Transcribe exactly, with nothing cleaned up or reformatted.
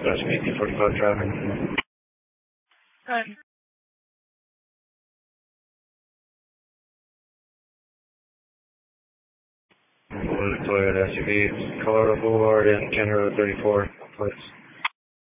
dispatch eighteen forty-five traffic. Hi. Toyota S U V, Colorado Boulevard and County Road thirty-four, please.